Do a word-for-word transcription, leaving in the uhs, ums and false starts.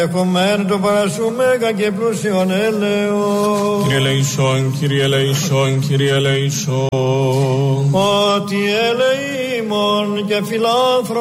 Εχομέν το παρασού μέγα και πλούσιον έλεος. Κύριε ελεησόν, Κύριε ελεησόν, Κύριε ελεησόν. Ότι ελεήμων και φιλάνθρωπων